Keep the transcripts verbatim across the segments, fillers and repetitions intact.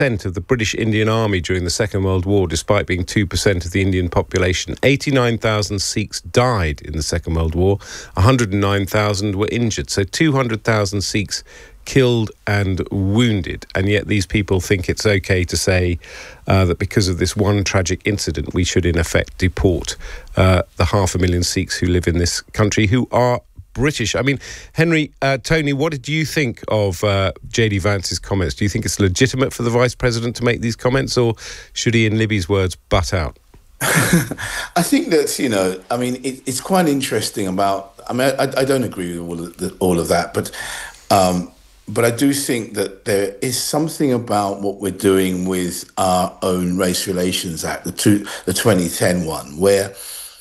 percent of the British Indian Army during the Second World War, despite being two percent of the Indian population. eighty-nine thousand Sikhs died in the Second World War. one hundred nine thousand were injured. So two hundred thousand Sikhs killed and wounded. And yet these people think it's okay to say uh, that because of this one tragic incident, we should in effect deport uh, the half a million Sikhs who live in this country who are British. I mean, Henry, uh, Tony, what did you think of uh, J D Vance's comments? Do you think it's legitimate for the Vice President to make these comments, or should he, in Libby's words, butt out? I think that, you know, I mean, it, it's quite interesting about, I mean, I, I don't agree with all of, the, all of that, but um, but I do think that there is something about what we're doing with our own Race Relations Act, the, two, the twenty ten one, where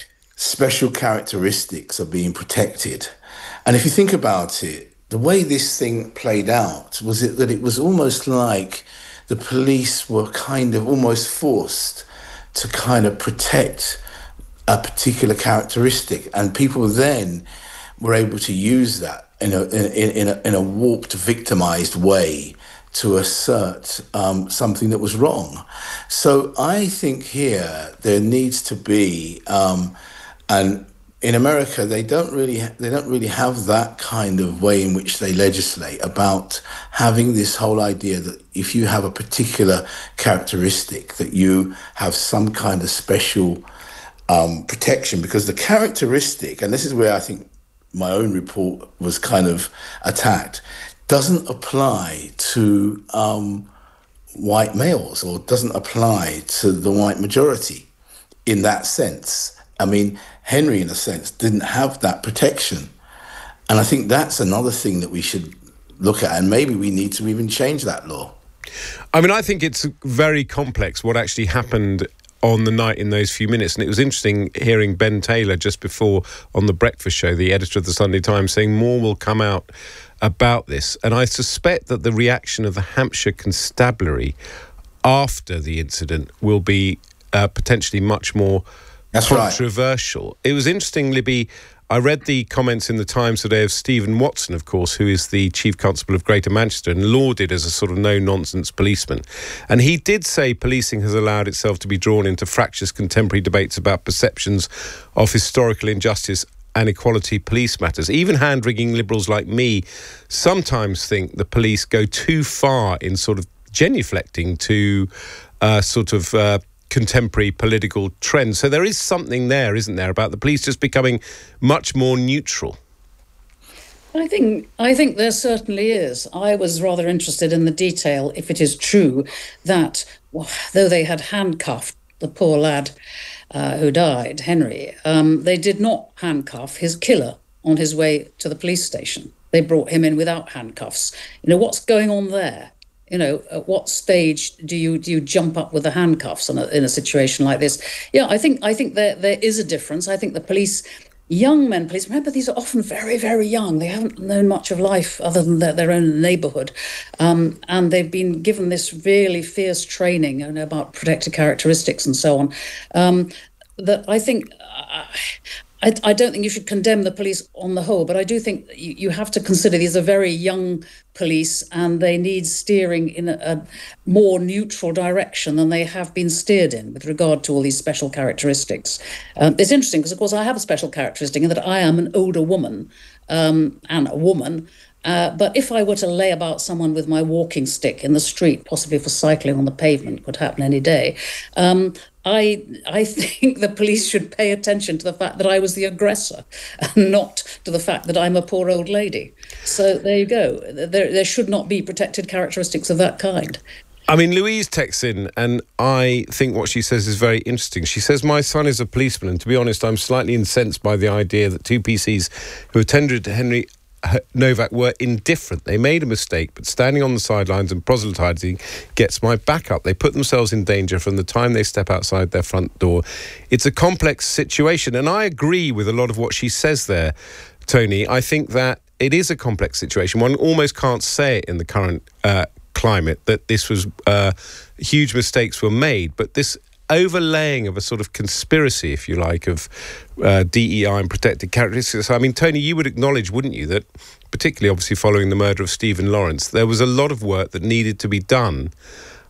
special characteristics are being protected. And if you think about it, the way this thing played out was it that it was almost like the police were kind of almost forced to kind of protect a particular characteristic, and people then were able to use that in a in, in a in a warped, victimized way to assert um, something that was wrong. So I think here there needs to be, um, and in America they don't really they don't really have that kind of way in which they legislate about having this whole idea that if you have a particular characteristic that you have some kind of special um, protection, because the characteristic, and this is where I think my own report was kind of attacked, doesn't apply to um, white males, or doesn't apply to the white majority in that sense. I mean, Henry, in a sense, didn't have that protection. And I think that's another thing that we should look at, and maybe we need to even change that law. I mean, I think it's very complex what actually happened on the night in those few minutes. And it was interesting hearing Ben Taylor just before on The Breakfast Show, the editor of the Sunday Times, saying more will come out about this. And I suspect that the reaction of the Hampshire Constabulary after the incident will be uh, potentially much more That's controversial. Right. It was interesting, Libby. I read the comments in the Times today of Stephen Watson, of course, who is the Chief Constable of Greater Manchester and lauded as a sort of no-nonsense policeman. And he did say policing has allowed itself to be drawn into fractious contemporary debates about perceptions of historical injustice and equality police matters. Even hand-wringing liberals like me sometimes think the police go too far in sort of genuflecting to uh, sort of Uh, contemporary political trends. So there is something there, isn't there, about the police just becoming much more neutral? I think I think there certainly is. I was rather interested in the detail, if it is true, that well, though they had handcuffed the poor lad uh, who died, Henry, um, they did not handcuff his killer on his way to the police station. They brought him in without handcuffs. You know, what's going on there? You know, at what stage do you do you jump up with the handcuffs in a, in a situation like this? Yeah, I think I think there there is a difference. I think the police, young men police, remember these are often very, very young. They haven't known much of life other than their, their own neighbourhood. Um, and they've been given this really fierce training, you know, about protected characteristics and so on. Um, that I think... Uh, I, I don't think you should condemn the police on the whole, but I do think you, you have to consider these are very young police and they need steering in a, a more neutral direction than they have been steered in with regard to all these special characteristics. Um, it's interesting because, of course, I have a special characteristic in that I am an older woman um, and a woman. Uh, but if I were to lay about someone with my walking stick in the street, possibly for cycling on the pavement, could happen any day, um, I I think the police should pay attention to the fact that I was the aggressor and not to the fact that I'm a poor old lady. So there you go. There, there should not be protected characteristics of that kind. I mean, Louise texts in, and I think what she says is very interesting. She says, my son is a policeman, and to be honest, I'm slightly incensed by the idea that two P Cs who attended to Henry Novak were indifferent. They made a mistake, but standing on the sidelines and proselytising gets my back up. They put themselves in danger from the time they step outside their front door. It's a complex situation, and I agree with a lot of what she says there, Tony. I think that it is a complex situation. One almost can't say it in the current uh, climate that this was uh, huge mistakes were made, but this overlaying of a sort of conspiracy, if you like, of uh, D E I and protected characteristics. I mean, Tony, you would acknowledge, wouldn't you, that particularly obviously following the murder of Stephen Lawrence, there was a lot of work that needed to be done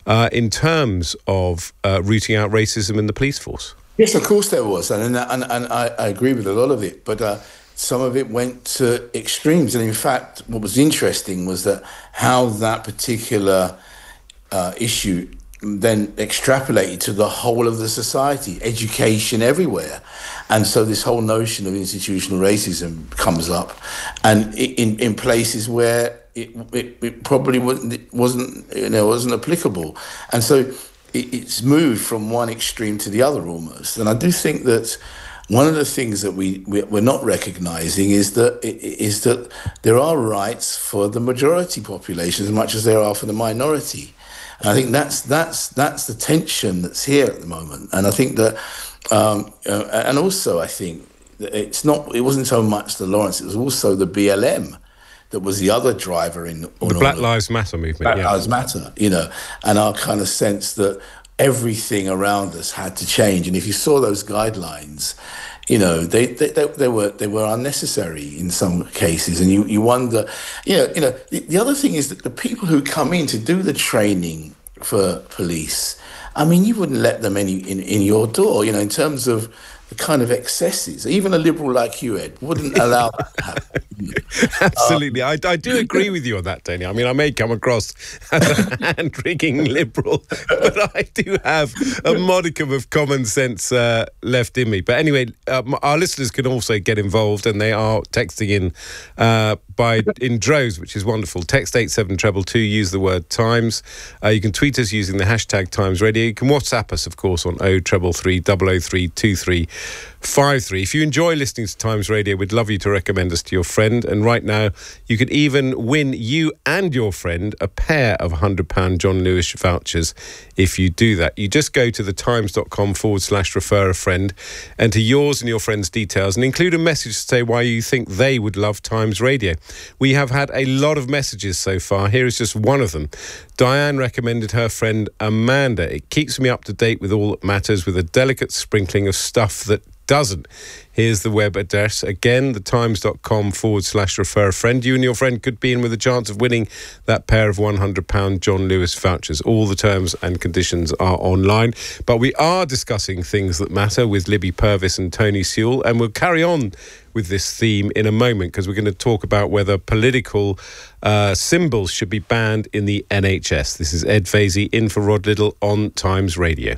uh, in terms of uh, rooting out racism in the police force. Yes, of course there was, and and, and I, I agree with a lot of it, but uh, some of it went to extremes. And in fact, what was interesting was that how that particular uh, issue then extrapolated to the whole of the society, education everywhere. And so this whole notion of institutional racism comes up, and in, in places where it, it, it probably wasn't, it wasn't, you know, wasn't applicable. And so it, it's moved from one extreme to the other almost. And I do think that one of the things that we, we, we're not recognising is that is that there are rights for the majority population as much as there are for the minority. And I think that's that's that's the tension that's here at the moment. And I think that, um, uh, and also I think that it's not. It wasn't so much the Lawrence. It was also the B L M that was the other driver in the Black Lives Matter movement. Black yeah. Lives Matter, you know, and our kind of sense that everything around us had to change. And if you saw those guidelines, you know, they they, they, they were they were unnecessary in some cases, and you, you wonder, you know, you know. The, the other thing is that the people who come in to do the training for police, I mean, you wouldn't let them any in, in your door, you know, in terms of the kind of excesses. Even a liberal like you, Ed, wouldn't allow that to happen. Absolutely. Um, I, I do agree with you on that, Danny. I mean, I may come across as a hand-wringing liberal, but I do have a modicum of common sense uh, left in me. But anyway, um, our listeners can also get involved, and they are texting in uh, by in droves, which is wonderful. Text eight seven two two, use the word Times. Uh, you can tweet us using the hashtag Times Radio. You can WhatsApp us, of course, on oh three three three, double oh three, two three five three. If you enjoy listening to Times Radio, we'd love you to recommend us to your friend. And right now, you could even win, you and your friend, a pair of one hundred pounds John Lewis vouchers if you do that. You just go to thetimes.com forward slash refer a friend, enter yours and your friend's details, and include a message to say why you think they would love Times Radio. We have had a lot of messages so far. Here is just one of them. Diane recommended her friend Amanda. It keeps me up to date with all that matters, with a delicate sprinkling of stuff that doesn't. Here's the web address. Again, thetimes.com forward slash refer a friend. You and your friend could be in with a chance of winning that pair of one hundred pounds John Lewis vouchers. All the terms and conditions are online. But we are discussing things that matter with Libby Purvis and Tony Sewell, and we'll carry on with this theme in a moment, because we're going to talk about whether political uh, symbols should be banned in the N H S. This is Ed Vaizey in for Rod Liddle on Times Radio.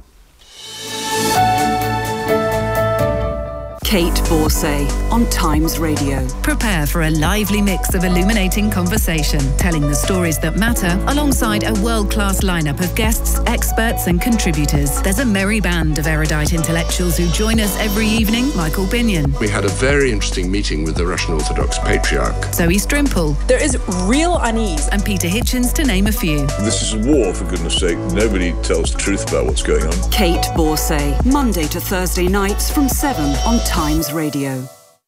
Kate Borsay on Times Radio. Prepare for a lively mix of illuminating conversation, telling the stories that matter alongside a world-class lineup of guests, experts and contributors. There's a merry band of erudite intellectuals who join us every evening. Michael Binion. We had a very interesting meeting with the Russian Orthodox Patriarch. Zoe Strimple. There is real unease. And Peter Hitchens, to name a few. This is a war, for goodness sake. Nobody tells the truth about what's going on. Kate Borsay, Monday to Thursday nights from seven on Times Radio.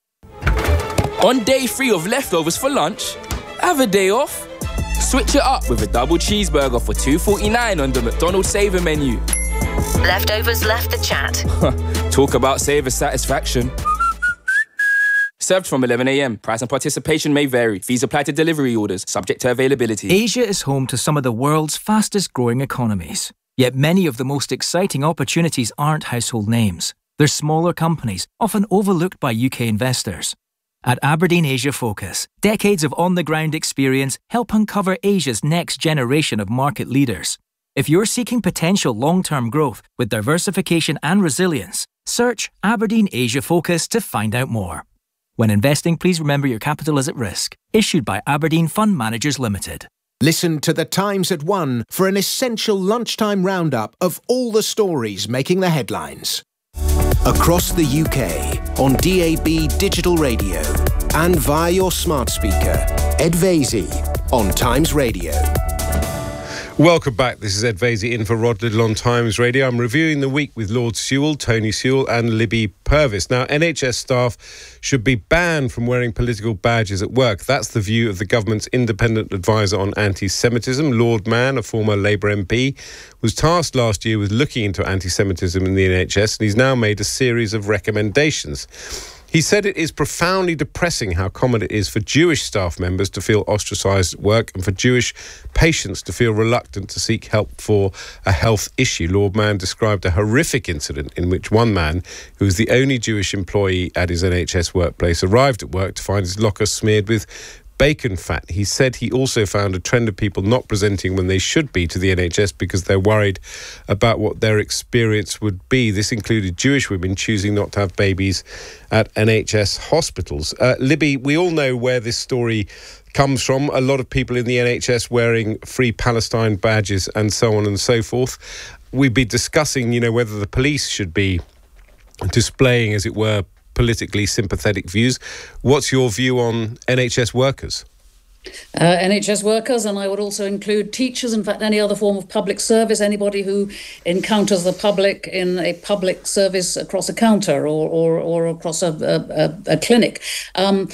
On day three of leftovers for lunch, have a day off. Switch it up with a double cheeseburger for two forty-nine on the McDonald's Saver menu. Leftovers left the chat. Talk about Saver satisfaction. Served from eleven a.m. Price and participation may vary. Fees apply to delivery orders, subject to availability. Asia is home to some of the world's fastest growing economies. Yet many of the most exciting opportunities aren't household names. They're smaller companies, often overlooked by U K investors. At Aberdeen Asia Focus, decades of on-the-ground experience help uncover Asia's next generation of market leaders. If you're seeking potential long-term growth with diversification and resilience, search Aberdeen Asia Focus to find out more. When investing, please remember your capital is at risk. Issued by Aberdeen Fund Managers Limited. Listen to The Times at one for an essential lunchtime roundup of all the stories making the headlines. Across the U K, on D A B digital radio and via your smart speaker, Ed Vaizey on Times Radio. Welcome back. This is Ed Vaizey in for Rod Liddle on Times Radio. I'm reviewing the week with Lord Sewell, Tony Sewell and Libby Purvis. Now, N H S staff should be banned from wearing political badges at work. That's the view of the government's independent advisor on anti-Semitism. Lord Mann, a former Labour M P, was tasked last year with looking into anti-Semitism in the N H S, and he's now made a series of recommendations. He said it is profoundly depressing how common it is for Jewish staff members to feel ostracised at work and for Jewish patients to feel reluctant to seek help for a health issue. Lord Mann described a horrific incident in which one man, who was the only Jewish employee at his N H S workplace, arrived at work to find his locker smeared with bacon fat. He said he also found a trend of people not presenting when they should be to the N H S because they're worried about what their experience would be. This included Jewish women choosing not to have babies at N H S hospitals. Uh, Libby, we all know where this story comes from. A lot of people in the N H S wearing Free Palestine badges and so on and so forth. We'd be discussing, you know, whether the police should be displaying, as it were, politically sympathetic views. What's your view on N H S workers? Uh, N H S workers, and I would also include teachers, in fact, any other form of public service, anybody who encounters the public in a public service across a counter or, or, or across a, a, a clinic. Um,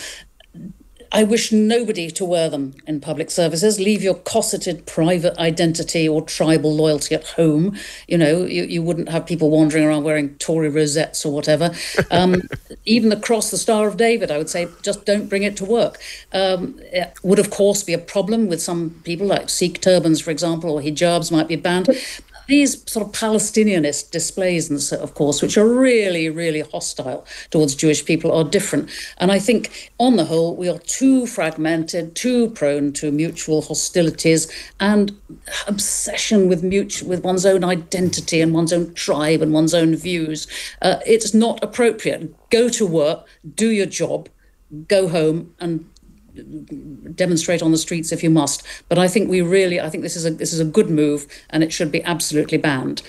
I wish nobody to wear them in public services. Leave your cosseted private identity or tribal loyalty at home. You know, you, you wouldn't have people wandering around wearing Tory rosettes or whatever. Um, even the cross, the Star of David, I would say, just don't bring it to work. Um, it would, of course, be a problem with some people, like Sikh turbans, for example, or hijabs might be banned. These sort of Palestinianist displays, and so, of course, which are really, really hostile towards Jewish people, are different. And I think, on the whole, we are too fragmented, too prone to mutual hostilities and obsession with mutual, with one's own identity and one's own tribe and one's own views. Uh, it's not appropriate. Go to work, do your job, go home and demonstrate on the streets if you must. But I think we really, I think this is a this is a good move, and it should be absolutely banned.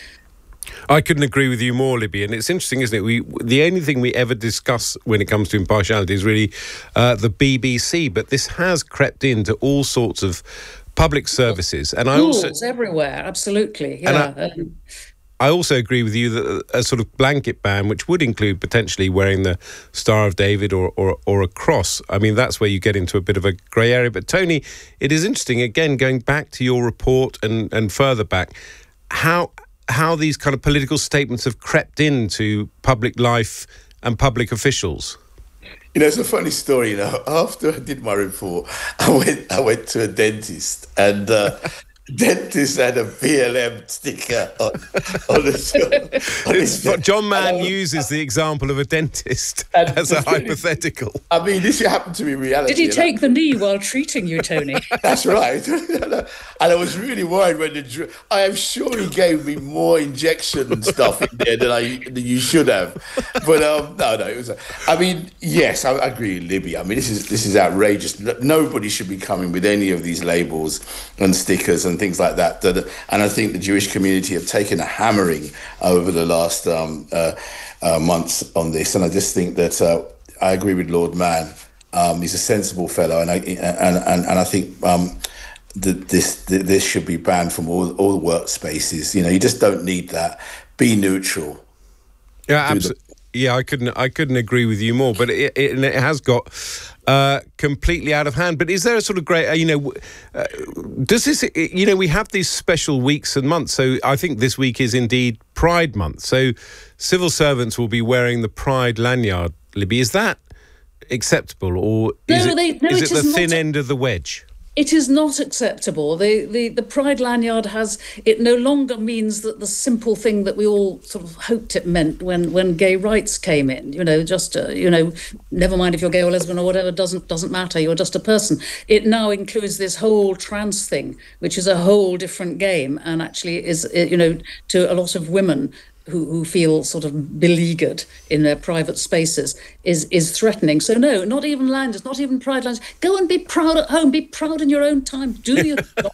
I couldn't agree with you more, Libby. And it's interesting, isn't it? We the only thing we ever discuss when it comes to impartiality is really uh, the B B C, but this has crept into all sorts of public services. And I Rules also everywhere, absolutely. Yeah. I, um, I also agree with you that a sort of blanket ban, which would include potentially wearing the Star of David or, or, or a cross, I mean, that's where you get into a bit of a grey area. But, Tony, it is interesting, again, going back to your report and, and further back, how how these kind of political statements have crept into public life and public officials. You know, it's a funny story, you know. After I did my report, I went, I went to a dentist and... Uh, dentist had a B L M sticker on, on his, on his John Mann was, uses the example of a dentist as a hypothetical. I mean, this happened to be reality. Did he take know? the knee while treating you, Tony? That's right. And I was really worried when the... I am sure he gave me more injection and stuff in there than, I, than you should have. But um, no, no. It was. I mean, yes, I, I agree with Libby. I mean, this is this is outrageous. Nobody should be coming with any of these labels and stickers and and things like that. that. And I think the Jewish community have taken a hammering over the last um, uh, uh, months on this. And I just think that uh, I agree with Lord Mann. Um, he's a sensible fellow, and I and and, and I think um, that this this should be banned from all all workspaces. You know, you just don't need that. Be neutral. Yeah, absolutely. Yeah, I couldn't. I couldn't agree with you more. But it, it, it has got uh, completely out of hand. But is there a sort of great? Uh, you know, uh, does this? You know, we have these special weeks and months. So I think this week is indeed Pride Month. So civil servants will be wearing the Pride lanyard. Libby, is that acceptable, or is no, it, they, no, is it it the is thin not. end of the wedge? It is not acceptable. The, the the Pride lanyard has, it no longer means that the simple thing that we all sort of hoped it meant when, when gay rights came in, you know, just, uh, you know, never mind if you're gay or lesbian or whatever, doesn't doesn't matter, you're just a person. It now includes this whole trans thing, which is a whole different game, and actually is, you know, to a lot of women who, who feel sort of beleaguered in their private spaces, is is threatening. So no, not even landers, not even Pride landers. Go and be proud at home. Be proud in your own time. Do your job.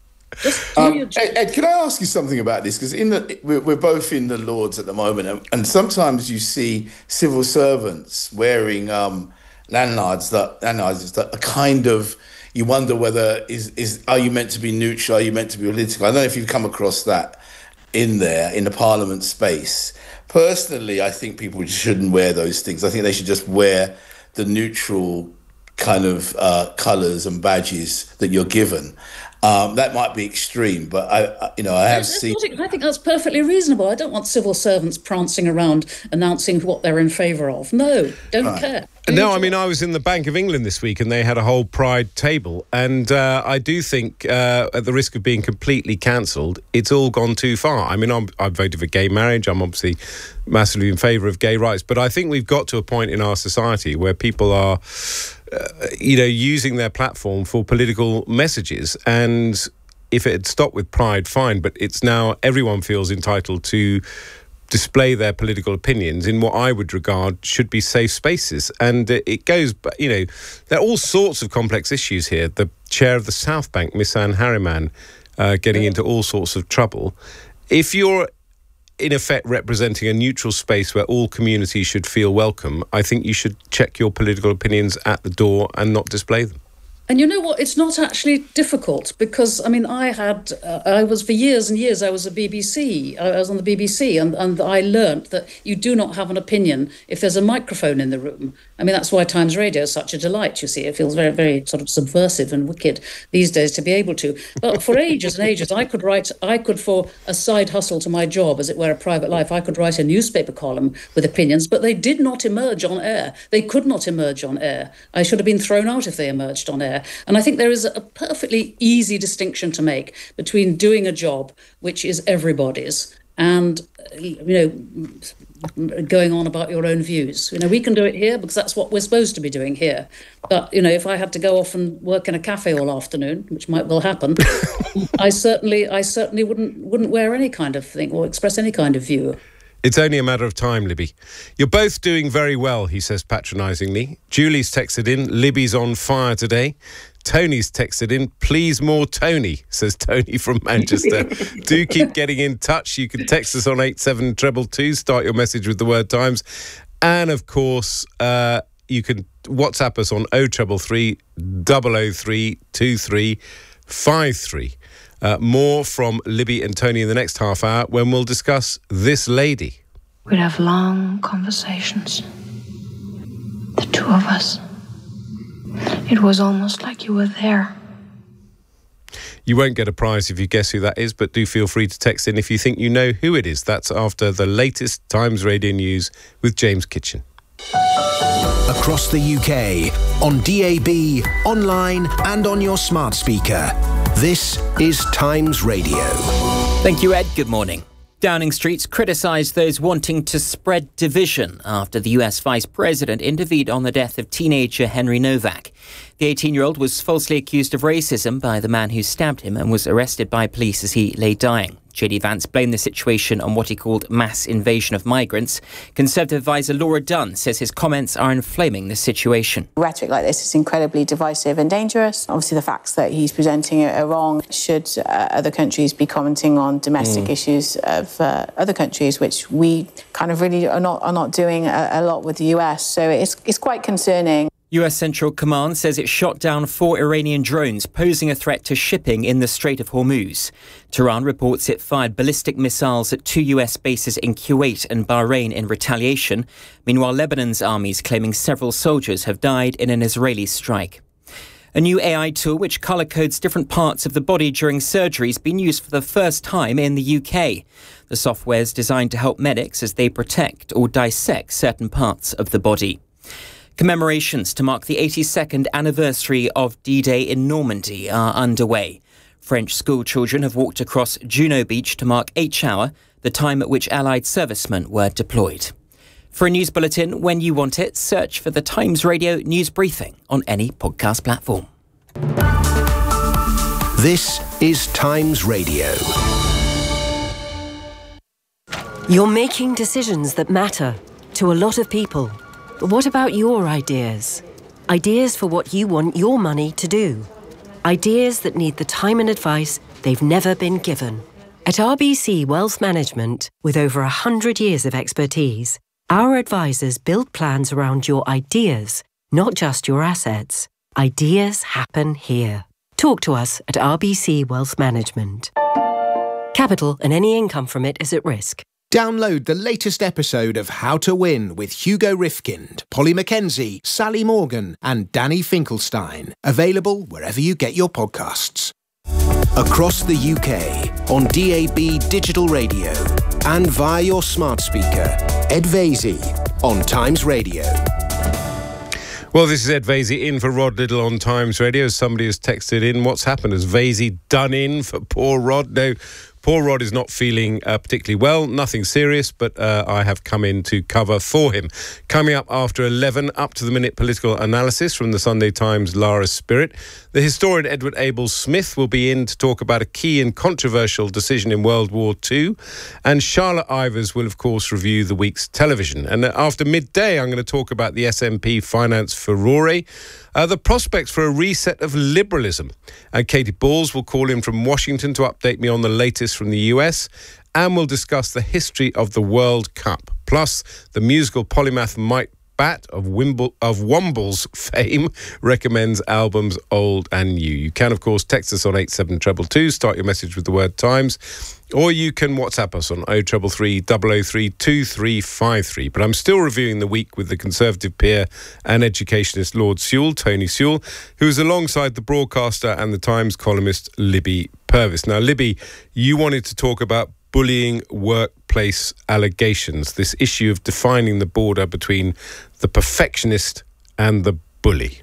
Just do um, your job. Ed, Ed, can I ask you something about this? Because in the we're, we're both in the Lords at the moment, and, and sometimes you see civil servants wearing um, lanyards that lanyards that are kind of. You wonder whether is is are you meant to be neutral? Are you meant to be political? I don't know if you've come across that in there, in the Parliament space. Personally, I think people shouldn't wear those things. I think they should just wear the neutral kind of uh, colours and badges that you're given. Um, that might be extreme, but I, I you know, I have That's seen. not, I think that's perfectly reasonable. I don't want civil servants prancing around announcing what they're in favour of. No, don't right. care. Do no, I mean, I was in the Bank of England this week and they had a whole Pride table. And uh, I do think, uh, at the risk of being completely cancelled, it's all gone too far. I mean, I'm, I've voted for gay marriage. I'm obviously massively in favour of gay rights. But I think we've got to a point in our society where people are, uh, you know, using their platform for political messages. And if it had stopped with Pride, fine. But it's now everyone feels entitled to display their political opinions in what I would regard should be safe spaces. And it goes, you know, there are all sorts of complex issues here. The chair of the South Bank, Miss Anne Harriman, uh, getting into all sorts of trouble. If you're, in effect, representing a neutral space where all communities should feel welcome, I think you should check your political opinions at the door and not display them. And you know what? It's not actually difficult because, I mean, I had, uh, I was for years and years, I was a B B C, I was on the B B C and, and I learnt that you do not have an opinion if there's a microphone in the room. I mean, that's why Times Radio is such a delight, you see. It feels very, very sort of subversive and wicked these days to be able to. But for ages and ages, I could write, I could, for a side hustle to my job, as it were, a private life, I could write a newspaper column with opinions, but they did not emerge on air. They could not emerge on air. I should have been thrown out if they emerged on air. And I think there is a perfectly easy distinction to make between doing a job which is everybody's and, you know, going on about your own views. You know, we can do it here because that's what we're supposed to be doing here. But, you know, if I had to go off and work in a cafe all afternoon, which might well happen, I certainly I certainly wouldn't wouldn't wear any kind of thing or express any kind of view. It's only a matter of time, Libby. You're both doing very well, he says patronisingly. Julie's texted in, Libby's on fire today. Tony's texted in, please more Tony, says Tony from Manchester. Do keep getting in touch. You can text us on eight seven two two two, start your message with the word Times. And, of course, uh, you can WhatsApp us on oh three three, double oh three, two three five three. Uh, more from Libby and Tony in the next half hour when we'll discuss this lady. We'd have long conversations. The two of us. It was almost like you were there. You won't get a prize if you guess who that is, but do feel free to text in if you think you know who it is. That's after the latest Times Radio news with James Kitchen. Across the U K, on D A B, online and on your smart speaker. This is Times Radio. Thank you, Ed. Good morning. Downing Street's criticised those wanting to spread division after the U S Vice President intervened on the death of teenager Henry Novak. The eighteen-year-old was falsely accused of racism by the man who stabbed him and was arrested by police as he lay dying. J D Vance blamed the situation on what he called mass invasion of migrants. Conservative advisor Laura Dunn says his comments are inflaming the situation. Rhetoric like this is incredibly divisive and dangerous. Obviously, the facts that he's presenting are wrong. Should uh, other countries be commenting on domestic mm. issues of uh, other countries, which we kind of really are not are not doing a, a lot with the U S. So it's it's quite concerning. U S Central Command says it shot down four Iranian drones posing a threat to shipping in the Strait of Hormuz. Tehran reports it fired ballistic missiles at two U S bases in Kuwait and Bahrain in retaliation. Meanwhile, Lebanon's army is claiming several soldiers have died in an Israeli strike. A new A I tool which colour codes different parts of the body during surgery has been used for the first time in the U K. The software is designed to help medics as they protect or dissect certain parts of the body. Commemorations to mark the eighty-second anniversary of D-Day in Normandy are underway. French school children have walked across Juno Beach to mark H hour, the time at which Allied servicemen were deployed. For a news bulletin when you want it, search for the Times Radio News Briefing on any podcast platform. This is Times Radio. You're making decisions that matter to a lot of people. But what about your ideas? Ideas for what you want your money to do. Ideas that need the time and advice they've never been given. At R B C Wealth Management, with over one hundred years of expertise, our advisors build plans around your ideas, not just your assets. Ideas happen here. Talk to us at R B C Wealth Management. Capital and any income from it is at risk. Download the latest episode of How to Win with Hugo Rifkind, Polly Mackenzie, Sally Morgan and Danny Finkelstein. Available wherever you get your podcasts. Across the U K, on D A B digital radio and via your smart speaker, Ed Vaizey on Times Radio. Well, this is Ed Vaizey in for Rod Little on Times Radio. Somebody has texted in, what's happened? Has Vaizey done in for poor Rod? No, poor Rod is not feeling uh, particularly well. Nothing serious, but uh, I have come in to cover for him. Coming up after eleven, up-to-the-minute political analysis from the Sunday Times' Lara Spirit. The historian Edward Abel-Smith will be in to talk about a key and controversial decision in World War Two. And Charlotte Ivers will, of course, review the week's television. And after midday, I'm going to talk about the S N P finance furore, uh, the prospects for a reset of liberalism. And Katie Balls will call in from Washington to update me on the latest from the U S, and we'll discuss the history of the World Cup. Plus, the musical polymath Mike Batt of Wimble of Womble's fame recommends albums old and new. You can, of course, text us on eight seven two two two, start your message with the word Times, or you can WhatsApp us on oh three three, double oh three, two three five three. But I'm still reviewing the week with the Conservative peer and educationist Lord Sewell, Tony Sewell, who is alongside the broadcaster and the Times columnist Libby Purvis. Now, Libby, you wanted to talk about bullying workplace allegations, this issue of defining the border between the perfectionist and the bully.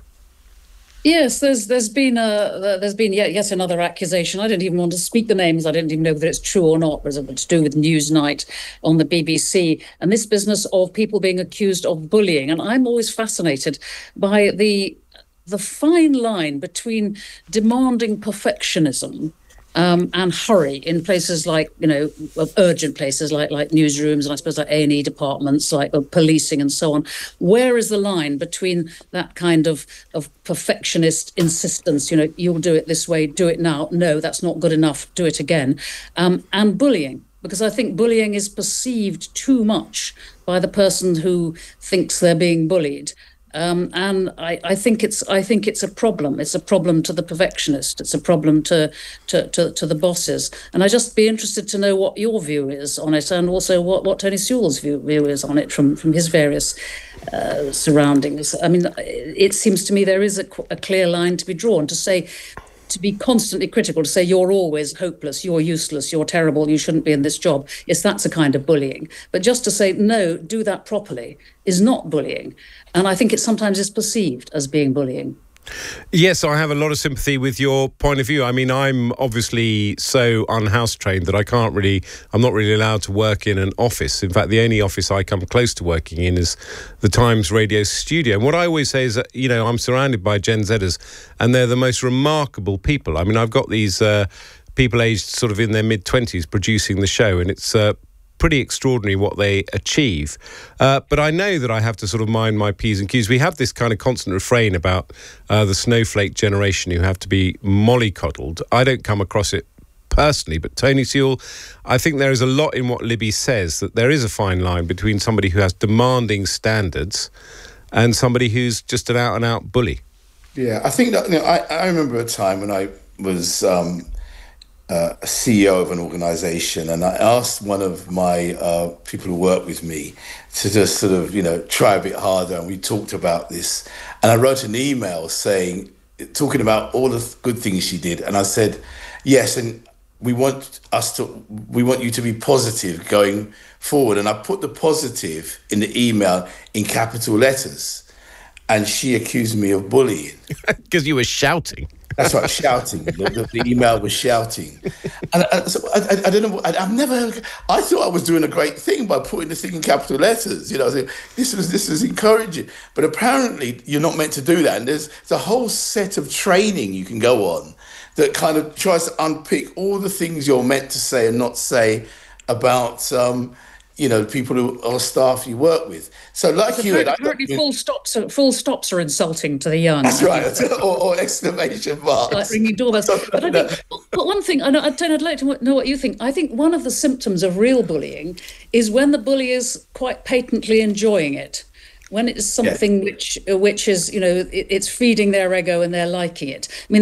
Yes, there's there's been a there's been yet yet another accusation. I didn't even want to speak the names. I didn't even know whether it's true or not. It was to do with Newsnight on the B B C and this business of people being accused of bullying. And I'm always fascinated by the the fine line between demanding perfectionism Um, and hurry in places like, you know, urgent places like like newsrooms and I suppose like A and E departments, like uh, policing and so on. Where is the line between that kind of, of perfectionist insistence, you know, you'll do it this way, do it now, no, that's not good enough, do it again, um, and bullying? Because I think bullying is perceived too much by the person who thinks they're being bullied. Um, and I, I think it's I think it's a problem. It's a problem to the perfectionist. It's a problem to, to, to, to the bosses. And I'd just be interested to know what your view is on it, and also what, what Tony Sewell's view, view is on it from, from his various uh, surroundings. I mean, it seems to me there is a, a clear line to be drawn to say, to be constantly critical, to say you're always hopeless, you're useless, you're terrible, you shouldn't be in this job. Yes, that's a kind of bullying. But just to say, no, do that properly is not bullying. And I think it sometimes is perceived as being bullying. Yes, I have a lot of sympathy with your point of view. I mean, I'm obviously so unhouse trained that I can't really, I'm not really allowed to work in an office. In fact, the only office I come close to working in is the Times Radio studio. And what I always say is that, you know, I'm surrounded by Gen Zers and they're the most remarkable people. I mean, I've got these uh, people aged sort of in their mid-twenties producing the show, and it's uh, pretty extraordinary what they achieve. Uh, but I know that I have to sort of mind my P's and Q's. We have this kind of constant refrain about uh, the snowflake generation who have to be mollycoddled. I don't come across it personally, but Tony Sewell, I think there is a lot in what Libby says, that there is a fine line between somebody who has demanding standards and somebody who's just an out-and-out bully. Yeah, I think that, you know, I, I remember a time when I was Um, Uh, a C E O of an organization, and I asked one of my uh, people who work with me to just sort of, you know, try a bit harder, and we talked about this. And I wrote an email saying, talking about all the good things she did, and I said, yes, and we want us to, we want you to be positive going forward. And I put the positive in the email in capital letters, and she accused me of bullying. Because you were shouting. That's right, shouting. The, the, the email was shouting. And I, so I, I, I don't know, I, I've never, I thought I was doing a great thing by putting the thing in capital letters. You know, I was like, this was, this was encouraging. But apparently you're not meant to do that. And there's, there's a whole set of training you can go on that kind of tries to unpick all the things you're meant to say and not say about, um, you know, people who are staff you work with. So like so you... Apparently full stops, are, full stops are insulting to the young. That's right, or, or exclamation marks. Like ringing doorbells. But, I think, but one thing, I know, I'd like to know what you think. I think one of the symptoms of real bullying is when the bully is quite patently enjoying it. When it's something yeah. which which is, you know, it, it's feeding their ego and they're liking it. I mean, the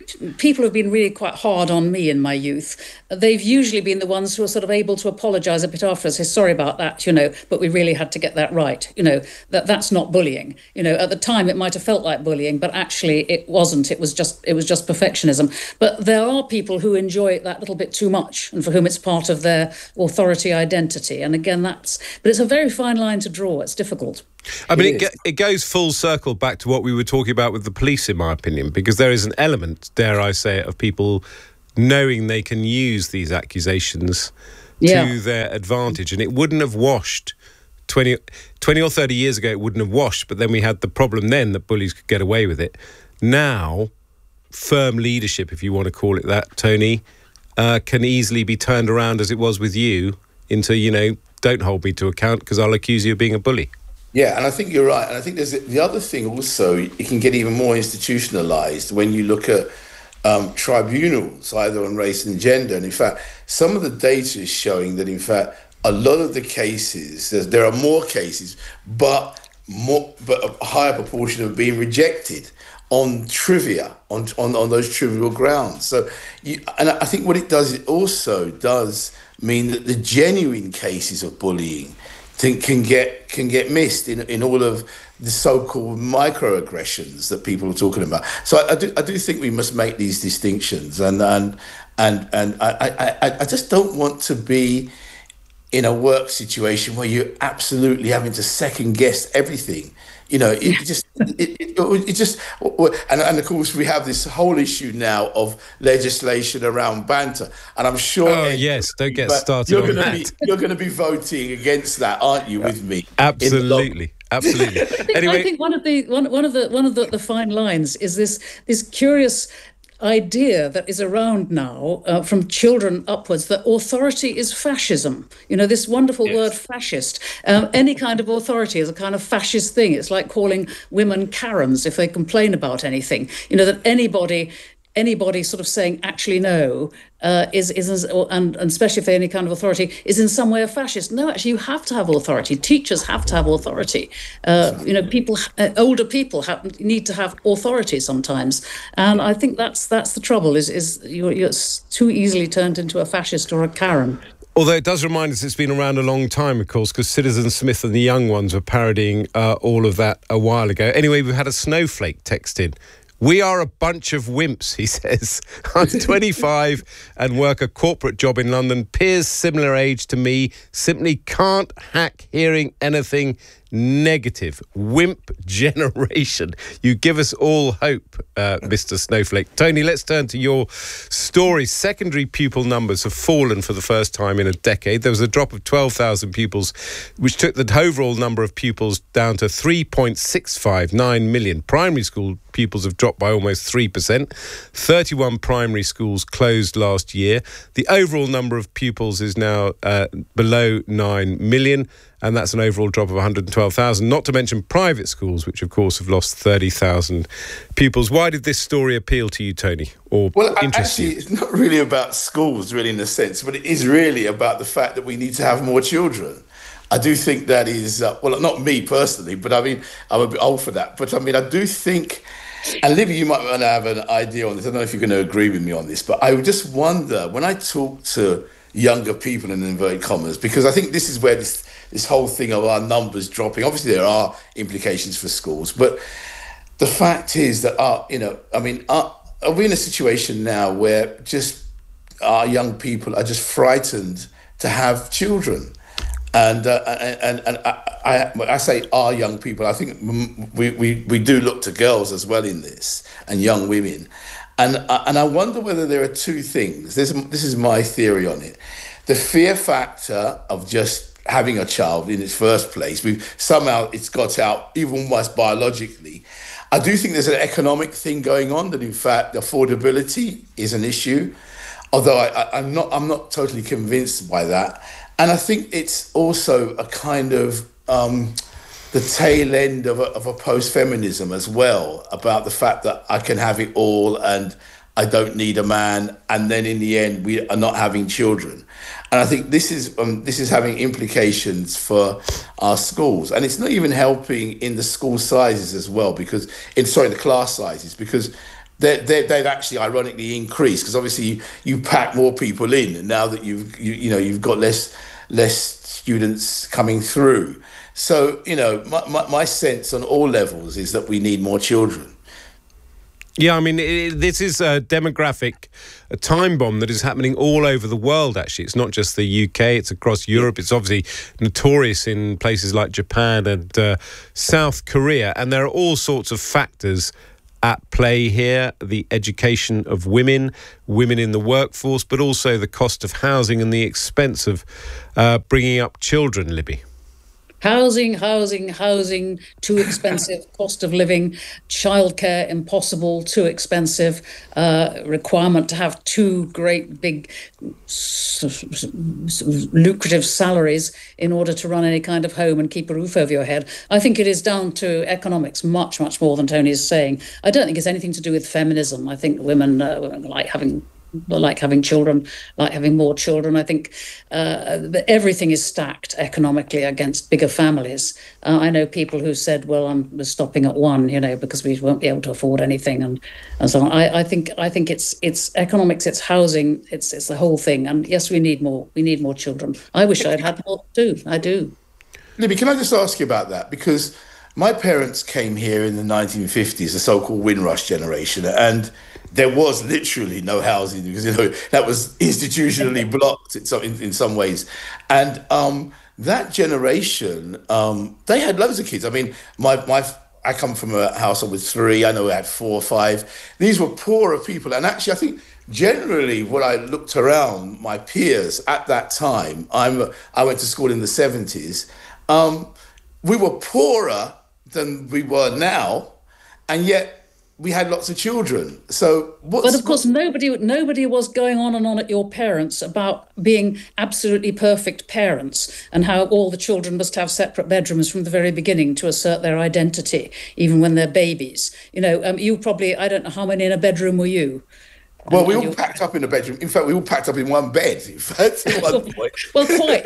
people have been really quite hard on me in my youth, they've usually been the ones who are sort of able to apologise a bit after and say, sorry about that, you know, but we really had to get that right. You know, that that's not bullying. You know, at the time it might have felt like bullying, but actually it wasn't. It was just it was just perfectionism. But there are people who enjoy it that little bit too much and for whom it's part of their authority identity. And again, that's, but it's a very fine line to draw. It's difficult. I mean, it, it, it goes full circle back to what we were talking about with the police, in my opinion, because there is an element, dare I say it, of people knowing they can use these accusations yeah. to their advantage. And it wouldn't have washed twenty, twenty or thirty years ago, it wouldn't have washed. But then we had the problem then that bullies could get away with it. Now, firm leadership, if you want to call it that, Tony, uh, can easily be turned around, as it was with you, into, you know, don't hold me to account because I'll accuse you of being a bully. Yeah, and I think you're right. And I think there's the other thing also, it can get even more institutionalised when you look at um, tribunals, either on race and gender. And in fact, some of the data is showing that, in fact, a lot of the cases, there are more cases, but more, but a higher proportion of being rejected on trivia, on on, on those trivial grounds. So, you, and I think what it does, it also does mean that the genuine cases of bullying think can get can get missed in, in all of the so-called microaggressions that people are talking about. So I, I do I do think we must make these distinctions, and and and and I, I, I just don't want to be in a work situation where you're absolutely having to second guess everything. You know, it just, it, it, it just, and, and of course we have this whole issue now of legislation around banter, and I'm sure. Oh yes, don't get started you're on gonna that. Be, you're going to be voting against that, aren't you? With me, absolutely, absolutely. I think, anyway, I think one of the one one of the one of the, the fine lines is this this curious idea that is around now uh, from children upwards that authority is fascism. You know, this wonderful yes. word fascist. Um, any kind of authority is a kind of fascist thing. It's like calling women Karens if they complain about anything. You know, that anybody anybody sort of saying actually no uh, is is and, and especially if they're any kind of authority is in some way a fascist. No, actually you have to have authority. Teachers have to have authority. Uh, you know, people, uh, older people have, need to have authority sometimes. And I think that's that's the trouble. Is is you're, you're too easily turned into a fascist or a Karen. Although it does remind us it's been around a long time, of course, because Citizen Smith and the Young Ones were parodying uh, all of that a while ago. Anyway, we've had a snowflake text in. We are a bunch of wimps, he says. I'm twenty-five and work a corporate job in London. Peers similar age to me simply can't hack hearing anything negative. Wimp generation. You give us all hope, uh, Mister Snowflake. Tony, let's turn to your story. Secondary pupil numbers have fallen for the first time in a decade. There was a drop of twelve thousand pupils, which took the overall number of pupils down to three point six five nine million. Primary school pupils have dropped by almost three percent. thirty-one primary schools closed last year. The overall number of pupils is now uh, below nine million. And that's an overall drop of one hundred twelve thousand, not to mention private schools, which, of course, have lost thirty thousand pupils. Why did this story appeal to you, Tony, or well, interest actually, you? It's not really about schools, really, in a sense, but it is really about the fact that we need to have more children. I do think that is, uh, well, not me personally, but I mean, I'm a bit old for that. But I mean, I do think, and Libby, you might want to have an idea on this. I don't know if you're going to agree with me on this, but I just wonder, when I talk to younger people in inverted commas, because I think this is where this this whole thing of our numbers dropping, obviously there are implications for schools, but the fact is that our, you know, I mean, are, are we in a situation now where just our young people are just frightened to have children? And uh, and and I, I I say our young people. I think we, we, we do look to girls as well in this, and young women, and and I wonder whether there are two things. This this is my theory on it: the fear factor of just having a child in its first place. We somehow it's got out even worse biologically. I do think there's an economic thing going on, that in fact affordability is an issue, although I, I, I'm not I'm not totally convinced by that. And I think it's also a kind of um, the tail end of a, of a post-feminism as well, about the fact that I can have it all and I don't need a man, and then in the end we are not having children. And I think this is um, this is having implications for our schools, and it's not even helping in the school sizes as well, because in sorry the class sizes, because they're, they're, they've actually ironically increased, because obviously you, you pack more people in now that you've you, you know you've got less less students coming through. So you know my, my, my sense on all levels is that we need more children. Yeah, I mean, it, this is a demographic, a time bomb that is happening all over the world, actually. It's not just the U K, it's across Europe. It's obviously notorious in places like Japan and uh, South Korea. And there are all sorts of factors at play here. The education of women, women in the workforce, but also the cost of housing and the expense of uh, bringing up children, Libby. Housing, housing, housing, too expensive, cost of living, childcare impossible, too expensive, uh, requirement to have two great big lucrative salaries in order to run any kind of home and keep a roof over your head. I think it is down to economics much, much more than Tony is saying. I don't think it's anything to do with feminism. I think women, uh, women like having like having children, like having more children. I think uh, that everything is stacked economically against bigger families. Uh, I know people who said, well, I'm stopping at one, you know, because we won't be able to afford anything and, and so on. I, I think I think it's it's economics, it's housing, it's it's the whole thing. And yes, we need more. We need more children. I wish I'd had more too. I do. Libby, can I just ask you about that? Because my parents came here in the nineteen fifties, the so-called Windrush generation, and there was literally no housing because, you know, that was institutionally blocked in some, in, in some ways. And um, that generation, um, they had loads of kids. I mean, my my I come from a household with three. I know we had four or five. These were poorer people. And actually, I think generally when I looked around, my peers at that time, I'm I went to school in the seventies, um, we were poorer than we were now, and yet we had lots of children. So, what's, but of course, nobody nobody was going on and on at your parents about being absolutely perfect parents and how all the children must have separate bedrooms from the very beginning to assert their identity, even when they're babies. You know, um, you probably, I don't know how many in a bedroom were you? Well, we all packed up in the bedroom. In fact, we all packed up in one bed. In fact, at one point. Well, quite.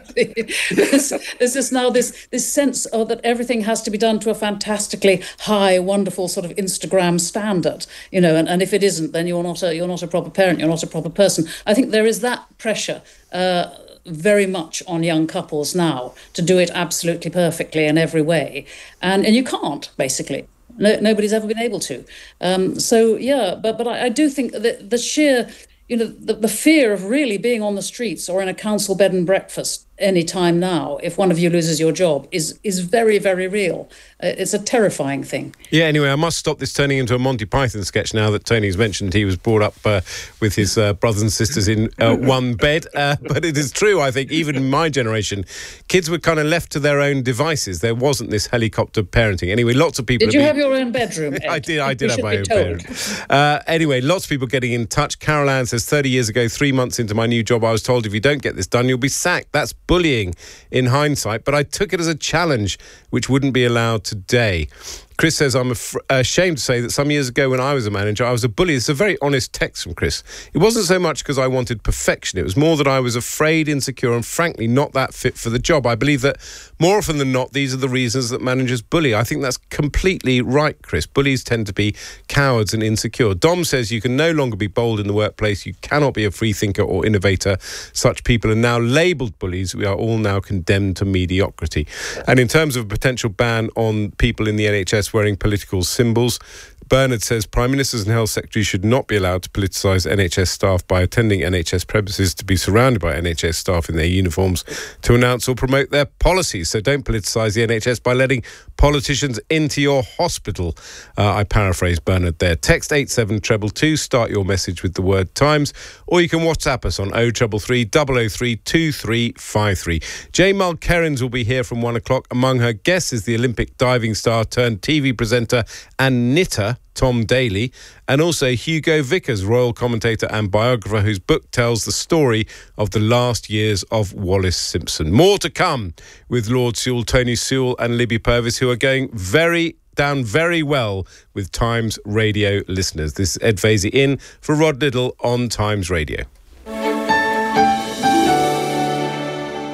there's, there's just now this this sense of that everything has to be done to a fantastically high, wonderful sort of Instagram standard, you know. And, and if it isn't, then you're not a you're not a proper parent. You're not a proper person. I think there is that pressure. Uh, very much on young couples now to do it absolutely perfectly in every way, and and you can't, basically. No, nobody's ever been able to. Um, so, yeah, but but I, I do think that the sheer, you know, the, the fear of really being on the streets or in a council bed and breakfast any time now, if one of you loses your job, is is very, very real. Uh, it's a terrifying thing. Yeah, anyway, I must stop this turning into a Monty Python sketch now that Tony's mentioned he was brought up uh, with his uh, brothers and sisters in uh, one bed. Uh, but it is true, I think, even in my generation, kids were kind of left to their own devices. There wasn't this helicopter parenting. Anyway, lots of people... Did you been... have your own bedroom, Ed? I did, I did have my own bedroom. Uh, anyway, lots of people getting in touch. Carol Ann says, thirty years ago, three months into my new job, I was told if you don't get this done, you'll be sacked. That's bullying in hindsight, but I took it as a challenge which wouldn't be allowed today. Chris says, I'm af- ashamed to say that some years ago when I was a manager, I was a bully. It's a very honest text from Chris. It wasn't so much because I wanted perfection. It was more that I was afraid, insecure, and frankly not that fit for the job. I believe that more often than not, these are the reasons that managers bully. I think that's completely right, Chris. Bullies tend to be cowards and insecure. Dom says you can no longer be bold in the workplace. You cannot be a free thinker or innovator. Such people are now labelled bullies. We are all now condemned to mediocrity. And in terms of a potential ban on people in the N H S wearing political symbols, Bernard says Prime Ministers and Health Secretaries should not be allowed to politicise N H S staff by attending N H S premises to be surrounded by N H S staff in their uniforms to announce or promote their policies. So don't politicise the N H S by letting politicians into your hospital. Uh, I paraphrase Bernard there. Text eight seven two two, start your message with the word Times, or you can WhatsApp us on oh three three, double oh three, two three five three. Jay Mulkerrins will be here from one o'clock. Among her guests is the Olympic diving star turned T V presenter and knitter Tom Daly, and also Hugo Vickers, royal commentator and biographer, whose book tells the story of the last years of Wallis Simpson. More to come with Lord Sewell, Tony Sewell and Libby Purvis, who are going very down very well with Times Radio listeners. This is Ed Vasey in for Rod Liddle on Times Radio.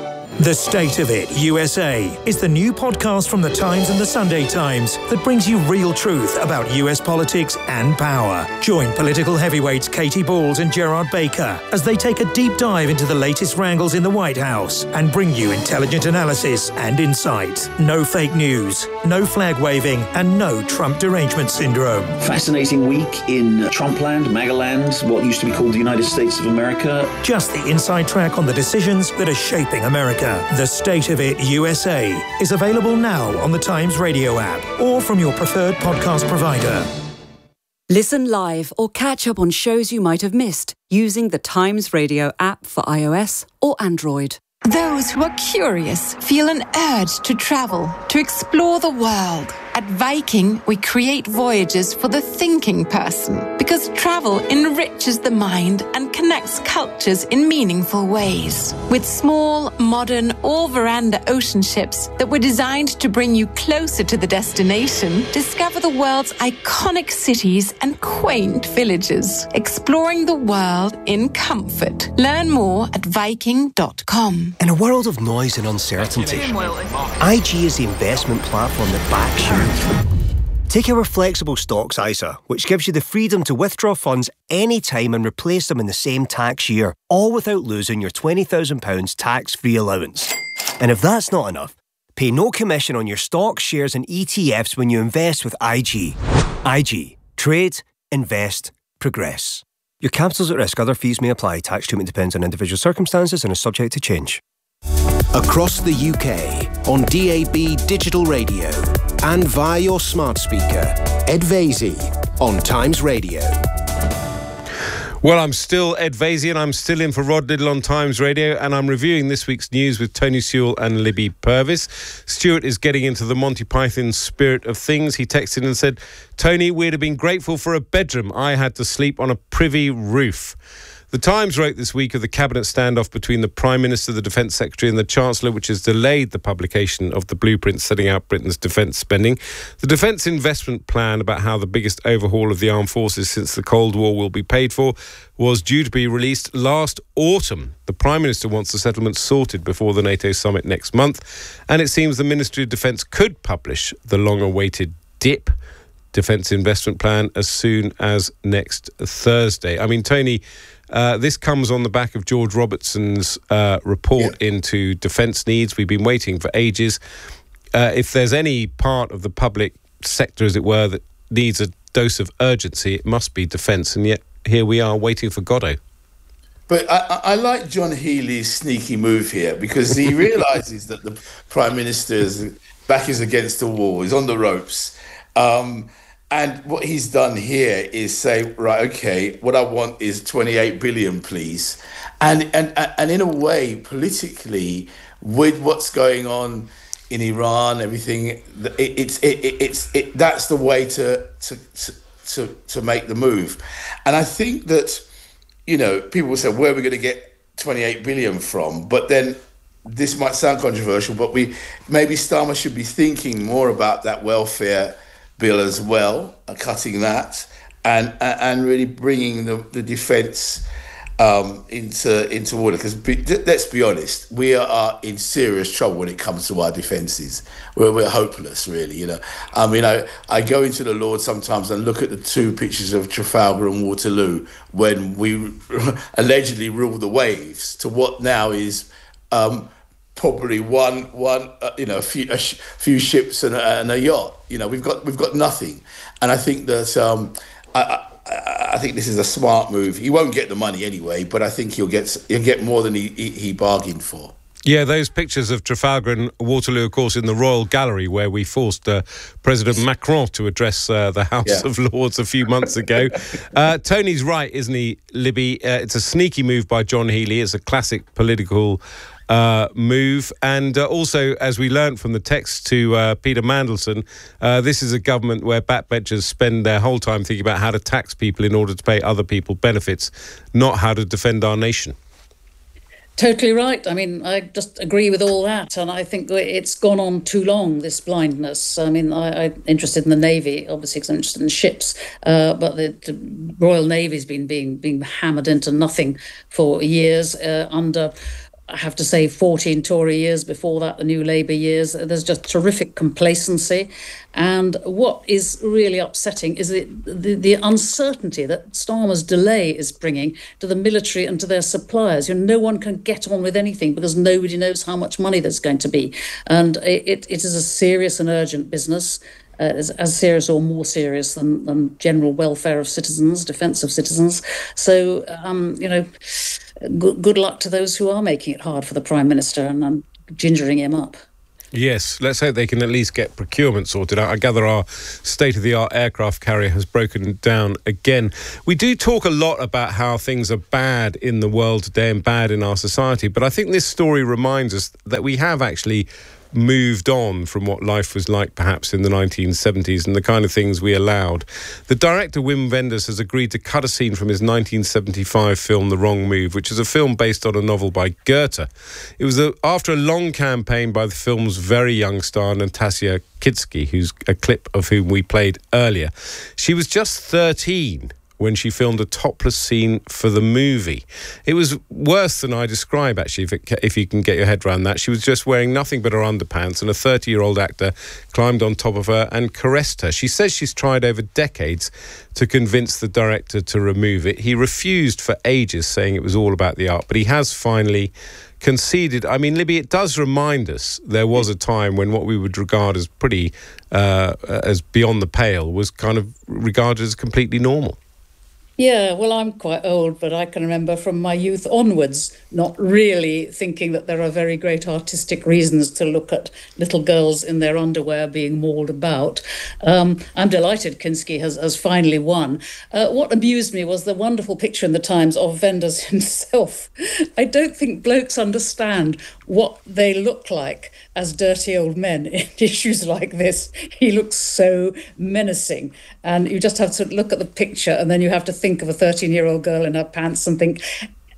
The State of It U S A is the new podcast from The Times and The Sunday Times that brings you real truth about U S politics and power. Join political heavyweights Katie Balls and Gerard Baker as they take a deep dive into the latest wrangles in the White House and bring you intelligent analysis and insight. No fake news, no flag waving, and no Trump derangement syndrome. Fascinating week in Trumpland, MAGAland, what used to be called the United States of America. Just the inside track on the decisions that are shaping America. The State of It U S A is available now on the Times Radio app or from your preferred podcast provider. Listen live or catch up on shows you might have missed using the Times Radio app for iOS or Android. Those who are curious feel an urge to travel, to explore the world. At Viking, we create voyages for the thinking person because travel enriches the mind and connects cultures in meaningful ways. With small, modern, all-veranda ocean ships that were designed to bring you closer to the destination, discover the world's iconic cities and quaint villages, exploring the world in comfort. Learn more at Viking dot com. In a world of noise and uncertainty, I G is the investment platform that backs you. Take our flexible stocks I S A, which gives you the freedom to withdraw funds anytime and replace them in the same tax year, all without losing your twenty thousand pounds tax-free allowance. And if that's not enough, pay no commission on your stocks, shares and E T Fs when you invest with I G. I G. Trade, invest, progress. Your capital's at risk. Other fees may apply. Tax treatment depends on individual circumstances and is subject to change. Across the U K, on D A B digital radio and via your smart speaker, Ed Vaizey on Times Radio. Well, I'm still Ed Vaizey and I'm still in for Rod Liddle on Times Radio, and I'm reviewing this week's news with Tony Sewell and Libby Purvis. Stuart is getting into the Monty Python spirit of things. He texted and said, Tony, we'd have been grateful for a bedroom. I had to sleep on a privy roof. The Times wrote this week of the cabinet standoff between the Prime Minister, the Defence Secretary and the Chancellor, which has delayed the publication of the blueprint setting out Britain's defence spending. The Defence Investment Plan, about how the biggest overhaul of the armed forces since the Cold War will be paid for, was due to be released last autumn. The Prime Minister wants the settlement sorted before the NATO summit next month, and it seems the Ministry of Defence could publish the long-awaited D I P, Defence Investment Plan, as soon as next Thursday. I mean, Tony, Uh, this comes on the back of George Robertson's uh, report yeah. into defence needs. We've been waiting for ages. Uh, if there's any part of the public sector, as it were, that needs a dose of urgency, it must be defence. And yet here we are waiting for Godot. But I, I like John Healey's sneaky move here because he realises that the Prime Minister's back is against the wall. He's on the ropes. Um And what he's done here is say, right, okay, what I want is twenty-eight billion, please. And and and in a way, politically, with what's going on in Iran, everything, it, it's it, it's it, that's the way to to to to make the move. And I think that, you know, people will say, where are we going to get twenty-eight billion from? But then this might sound controversial, but we maybe Starmer should be thinking more about that welfare bill as well, uh, cutting that, and uh, and really bringing the, the defence um, into into order. Because let's be honest, we are in serious trouble when it comes to our defences. We're we're hopeless, really. You know, I mean, I, I go into the Lord sometimes and look at the two pictures of Trafalgar and Waterloo when we allegedly ruled the waves to what now is. Um, Probably one, one, uh, you know, a few, a sh- few ships and a, and a yacht. You know, we've got, we've got nothing, and I think that um, I, I, I think this is a smart move. He won't get the money anyway, but I think he'll get, he'll get more than he, he, he bargained for. Yeah, those pictures of Trafalgar and Waterloo, of course, in the Royal Gallery, where we forced uh, President Macron to address uh, the House yeah. of Lords a few months ago. uh, Tony's right, isn't he, Libby? Uh, it's a sneaky move by John Healey. It's a classic political Uh, move, and uh, also, as we learnt from the text to uh, Peter Mandelson, uh, this is a government where backbenchers spend their whole time thinking about how to tax people in order to pay other people benefits, not how to defend our nation. Totally right. I mean, I just agree with all that, and I think it's gone on too long, this blindness. I mean, I, I'm interested in the Navy, obviously, because I'm interested in ships, uh, but the, the Royal Navy's been being, being hammered into nothing for years uh, under I have to say, fourteen Tory years before that, the new Labour years. There's just terrific complacency. And what is really upsetting is the, the, the uncertainty that Starmer's delay is bringing to the military and to their suppliers. You know, no one can get on with anything because nobody knows how much money there's going to be. And it, it is a serious and urgent business. Uh, as, as serious or more serious than, than general welfare of citizens, defence of citizens. So, um, you know, good, good luck to those who are making it hard for the Prime Minister and, and gingering him up. Yes, let's hope they can at least get procurement sorted out. I gather our state-of-the-art aircraft carrier has broken down again. We do talk a lot about how things are bad in the world today and bad in our society, but I think this story reminds us that we have actually moved on from what life was like perhaps in the nineteen seventies and the kind of things we allowed. The director Wim Wenders has agreed to cut a scene from his nineteen seventy-five film The Wrong Move, which is a film based on a novel by Goethe. It was a, after a long campaign by the film's very young star Natasha Kitsky, who's a clip of whom we played earlier. She was just thirteen when she filmed a topless scene for the movie. It was worse than I describe, actually, if, it, if you can get your head around that. She was just wearing nothing but her underpants, and a thirty-year-old actor climbed on top of her and caressed her. She says she's tried over decades to convince the director to remove it. He refused for ages, saying it was all about the art, but he has finally conceded. I mean, Libby, it does remind us there was a time when what we would regard as pretty, uh, as beyond the pale, was kind of regarded as completely normal. Yeah, well, I'm quite old, but I can remember from my youth onwards not really thinking that there are very great artistic reasons to look at little girls in their underwear being mauled about. Um, I'm delighted Kinski has, has finally won. Uh, what amused me was the wonderful picture in the Times of Wenders himself. I don't think blokes understand what they look like as dirty old men in issues like this. He looks so menacing, and you just have to look at the picture and then you have to think of a thirteen-year-old girl in her pants and think,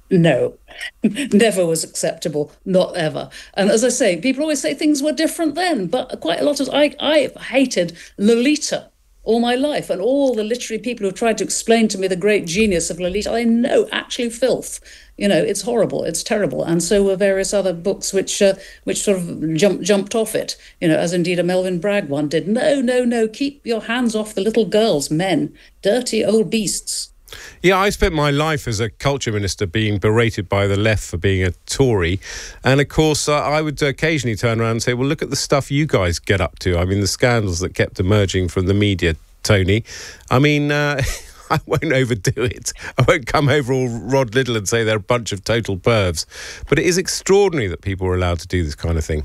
no, never was acceptable, not ever. And as I say, people always say things were different then, but quite a lot of... I, I hated Lolita all my life, and all the literary people who tried to explain to me the great genius of Lolita, I know, actually filth. You know, it's horrible, it's terrible. And so were various other books which uh, which sort of jumped jumped off it, you know, as indeed a Melvyn Bragg one did. No, no, no, keep your hands off the little girls, men, dirty old beasts. Yeah, I spent my life as a culture minister being berated by the left for being a Tory. And of course, uh, I would occasionally turn around and say, well, look at the stuff you guys get up to. I mean, the scandals that kept emerging from the media, Tony. I mean... Uh, I won't overdo it. I won't come over all Rod Liddle and say they're a bunch of total pervs. But it is extraordinary that people are allowed to do this kind of thing.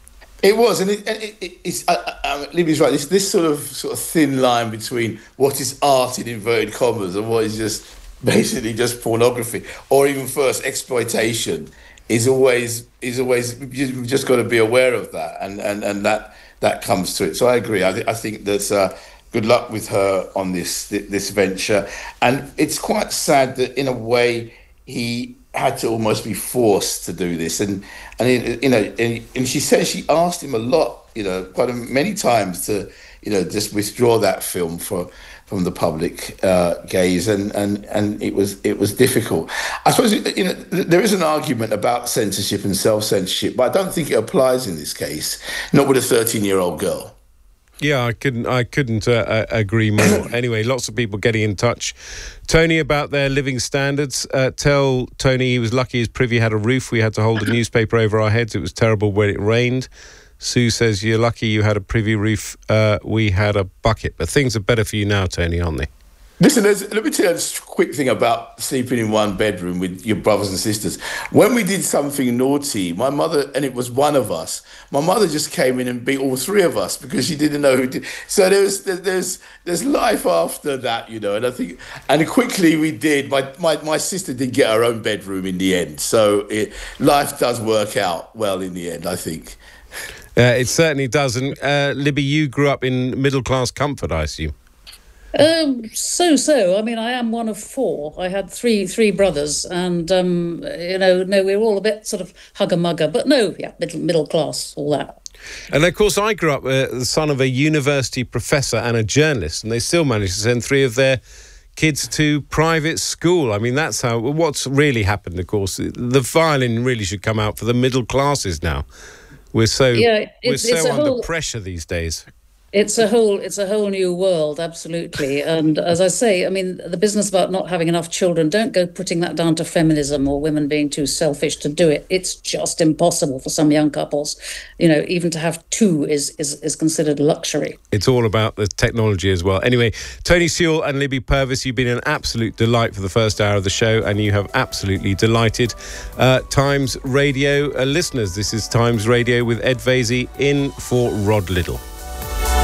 It was, and it, it, it, it's. I, I, Libby's right. This this sort of sort of thin line between what is art in inverted commas and what is just basically just pornography, or even first exploitation, is always is always. You've just got to be aware of that, and and, and that that comes to it. So I agree. I, th- I think that. Uh, Good luck with her on this this venture. And it's quite sad that, in a way, he had to almost be forced to do this. And, and it, you know, and, and she said she asked him a lot, you know, quite a, many times to, you know, just withdraw that film for, from the public uh, gaze. And, and, and it was it was difficult. I suppose, you know, there is an argument about censorship and self-censorship, but I don't think it applies in this case, not with a thirteen-year-old girl. Yeah, I couldn't. I couldn't uh, agree more. Anyway, lots of people getting in touch, Tony, about their living standards. Uh, tell Tony he was lucky his privy had a roof. We had to hold a newspaper over our heads. It was terrible when it rained. Sue says you're lucky you had a privy roof. Uh, we had a bucket, but things are better for you now, Tony, aren't they? Listen, let me tell you a quick thing about sleeping in one bedroom with your brothers and sisters. When we did something naughty, my mother, and it was one of us, my mother just came in and beat all three of us because she didn't know who did. So there's there's there's life after that, you know. And I think, and quickly we did. My my, my sister did get her own bedroom in the end. So it, life does work out well in the end, I think. Uh, it certainly does. And uh, Libby, you grew up in middle class comfort, I assume. Um, so so. I mean, I am one of four. I had three three brothers, and um, you know, no, we were all a bit sort of hugger mugger, but no, yeah, middle middle class, all that. And of course, I grew up uh, the son of a university professor and a journalist, and they still managed to send three of their kids to private school. I mean, that's how. What's really happened, of course. The violin really should come out for the middle classes now. We're so yeah, we're it's, so it's under whole, pressure these days. It's a whole it's a whole new world, absolutely. And as I say, I mean, the business about not having enough children, don't go putting that down to feminism or women being too selfish to do it. It's just impossible for some young couples. You know, even to have two is is, is considered a luxury. It's all about the technology as well. Anyway, Tony Sewell and Libby Purvis, you've been an absolute delight for the first hour of the show, and you have absolutely delighted uh, Times Radio uh, listeners. This is Times Radio with Ed Vaizey in for Rod Liddle.